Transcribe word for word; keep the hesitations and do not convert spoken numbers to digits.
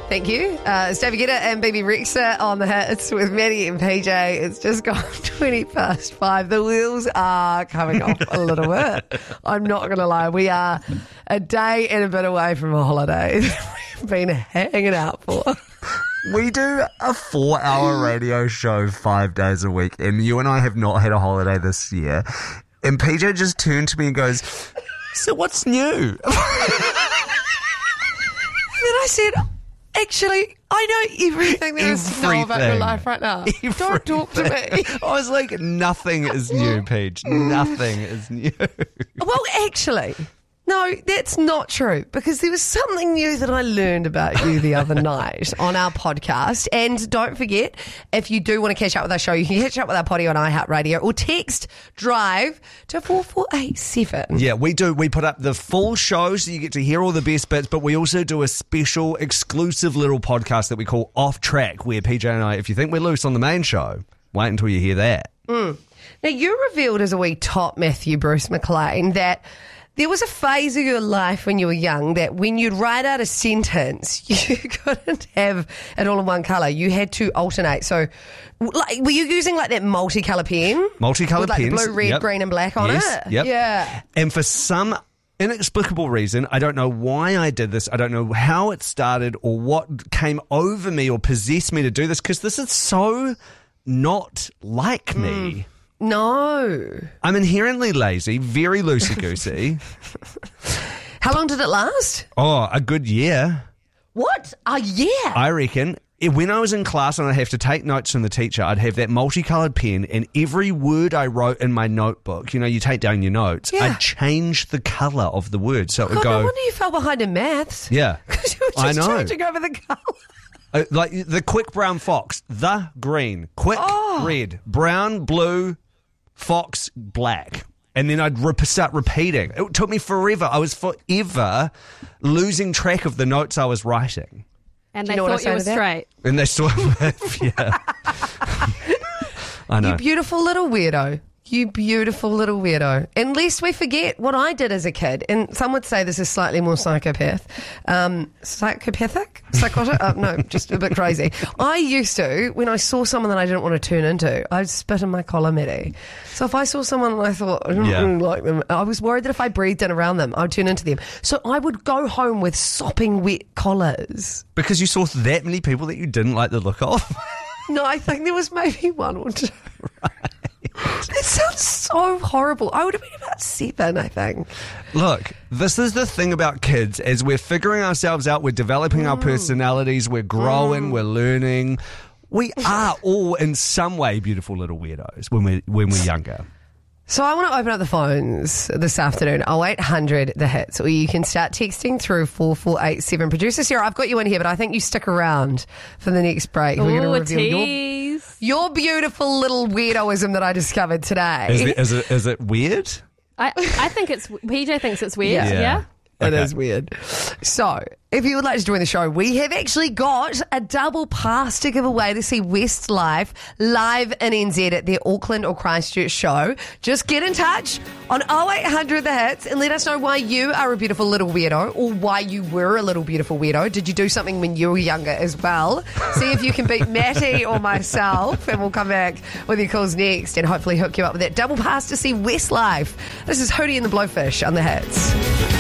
Thank you. Uh, it's David Guetta and Baby Rexa on the hits with Maddie and P J. It's just gone twenty past five. The wheels are coming off a little bit. I'm not going to lie. We are a day and a bit away from a holiday we've been hanging out for. We do a four-hour radio show five days a week, and you and I have not had a holiday this year. And P J just turned to me and goes, so what's new? And then I said, actually, I know everything there is to know about your Everything. life right now. Don't talk to me. I was like, nothing is new, Peach. Nothing is new. Well, actually, no, that's not true, because there was something new that I learned about you the other night on our podcast. And don't forget, if you do want to catch up with our show, you can catch up with our potty on iHeartRadio or text DRIVE to four four eight seven. Yeah, we do. We put up the full show so you get to hear all the best bits, but we also do a special exclusive little podcast that we call Off Track, where P J and I, if you think we're loose on the main show, wait until you hear that. Mm. Now, you revealed as a wee top Matthew Bruce McLean that there was a phase of your life when you were young that when you'd write out a sentence, you couldn't have it all in one colour. You had to alternate. So, like, were you using like that multicolour pen? Multicolored With like pens. the blue, red, Yep. green and black on Yes, it? yep. Yeah. And for some inexplicable reason, I don't know why I did this. I don't know how it started or what came over me or possessed me to do this, because this is so not like me. Mm. No. I'm inherently lazy, very loosey-goosey. How long did it last? Oh, a good year, What? A year? I reckon. Eh, When I was in class and I'd have to take notes from the teacher, I'd have that multicoloured pen, and every word I wrote in my notebook, you know, you take down your notes, Yeah. I'd change the colour of the word. So it would God, go... no wonder you fell behind in maths. Yeah. Because you were I just know. changing over the colour. Uh, like the quick brown fox, the green, quick Oh. red, brown, blue, fox, black. And then I'd rep- start repeating. It took me forever. I was forever losing track of the notes I was writing. And Do they you know what I thought say you were to that? straight. And they sort of, yeah. I know. You beautiful little weirdo. You beautiful little weirdo. And lest we forget what I did as a kid, and some would say this is slightly more psychopath. Um, psychopathic? Psychotic? Oh, no, just a bit crazy. I used to, when I saw someone that I didn't want to turn into, I'd spit in my collar, Maddie. So if I saw someone and I thought, I don't Yeah. like them, I was worried that if I breathed in around them, I would turn into them. So I would go home with sopping wet collars. Because you saw that many people that you didn't like the look of. No, I think there was maybe one or two. That sounds so horrible. I would have been about seven, I think. Look, this is the thing about kids. As we're figuring ourselves out, we're developing Mm. our personalities, we're growing, we're learning. We are all in some way beautiful little weirdos when we're, when we're younger. So I want to open up the phones this afternoon, oh eight hundred the hits, or you can start texting through four four eight seven. Producer Sarah, I've got you in here, but I think you stick around for the next break. We're Ooh, going to reveal your, tease. your beautiful little weirdoism that I discovered today. Is it, is it, is it weird? I, I think it's, P J thinks it's weird, Yeah. yeah? Yeah. It Okay. is weird. So, if you would like to join the show, we have actually got a double pass to give away to see Westlife live in N Z at their Auckland or Christchurch show. Just get in touch on oh eight hundred the hits and let us know why you are a beautiful little weirdo, or why you were a little beautiful weirdo. Did you do something when you were younger as well? See if you can beat Matty or myself, and we'll come back with your calls next and hopefully hook you up with that double pass to see Westlife. This is Hootie and the Blowfish on the hits.